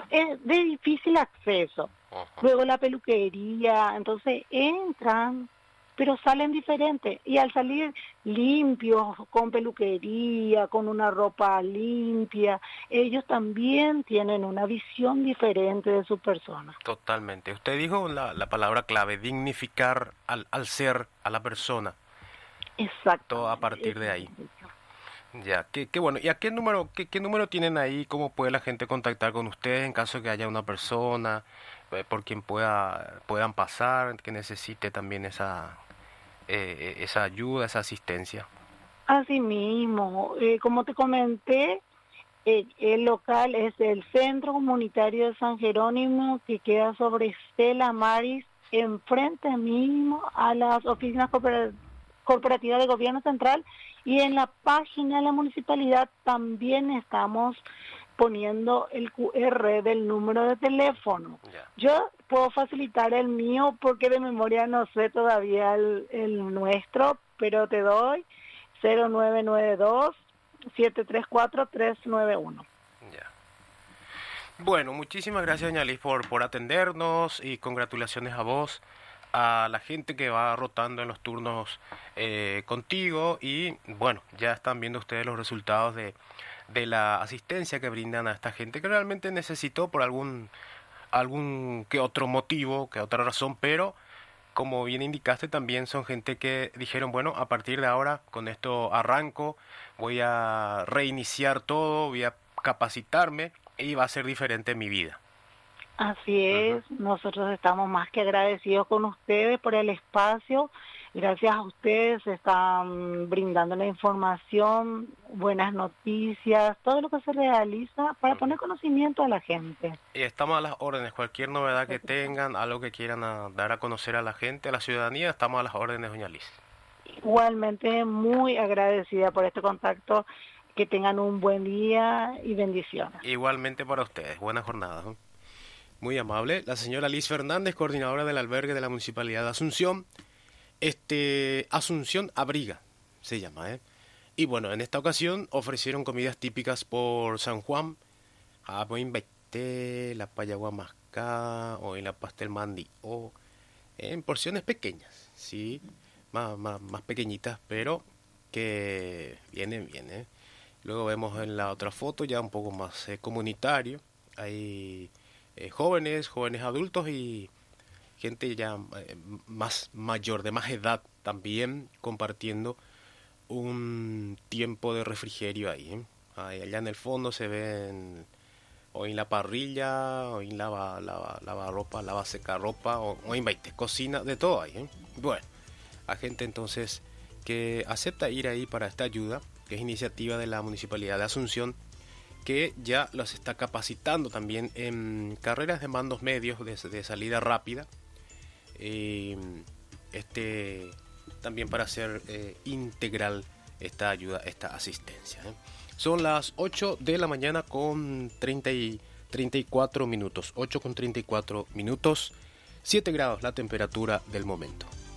es de difícil acceso. Ajá. Luego la peluquería, entonces entran, pero salen diferentes. Y al salir limpios, con peluquería, con una ropa limpia, ellos también tienen una visión diferente de su persona. Totalmente. Usted dijo la palabra clave, dignificar al ser, a la persona, todo a Exactamente. partir de ahí. Ya, qué bueno. ¿Y a qué número tienen ahí? ¿Cómo puede la gente contactar con ustedes en caso que haya una persona por quien puedan pasar, que necesite también esa ayuda, esa asistencia? Así mismo, como te comenté, el local es el Centro Comunitario de San Jerónimo, que queda sobre Estela Maris, enfrente mismo a las oficinas corporativas de Gobierno Central, y en la página de la municipalidad también estamos poniendo el QR del número de teléfono. Ya. Yo puedo facilitar el mío porque de memoria no sé todavía el nuestro, pero te doy 0992 734-391. Ya. Bueno, muchísimas gracias, doña Liz, por atendernos y congratulaciones a vos, a la gente que va rotando en los turnos contigo y bueno, ya están viendo ustedes los resultados de la asistencia que brindan a esta gente que realmente necesitó por algún que otro motivo, que otra razón, pero como bien indicaste también son gente que dijeron, bueno, a partir de ahora con esto arranco, voy a reiniciar todo, voy a capacitarme y va a ser diferente mi vida. Así Ujú. es, nosotros estamos más que agradecidos con ustedes por el espacio. Gracias a ustedes se están brindando la información, buenas noticias, todo lo que se realiza para poner conocimiento a la gente. Y estamos a las órdenes, cualquier novedad que tengan, algo que quieran dar a conocer a la gente, a la ciudadanía, estamos a las órdenes, doña Liz. Igualmente muy agradecida por este contacto, que tengan un buen día y bendiciones. Igualmente para ustedes, buenas jornadas, ¿no? Muy amable, la señora Liz Fernández, coordinadora del albergue de la Municipalidad de Asunción. Asunción Abriga se llama, ¿eh? Y bueno, en esta ocasión ofrecieron comidas típicas por San Juan, la payagua mascá o en la pastel mandi o en porciones pequeñas, sí, más pequeñitas, pero que vienen bien, ¿eh? Luego vemos en la otra foto ya un poco más comunitario, hay jóvenes adultos y gente ya más mayor, de más edad también, compartiendo un tiempo de refrigerio ahí, ¿eh? Ahí, allá en el fondo se ven o en la parrilla, o en lava ropa, lava seca ropa, o en baite, cocina, de todo ahí, ¿eh? Bueno, a gente entonces que acepta ir ahí para esta ayuda, que es iniciativa de la Municipalidad de Asunción, que ya los está capacitando también en carreras de mandos medios de salida rápida, también para hacer integral esta ayuda, esta asistencia, ¿eh? Son las 8 de la mañana con 34 minutos, 8 con 34 minutos, 7 grados la temperatura del momento.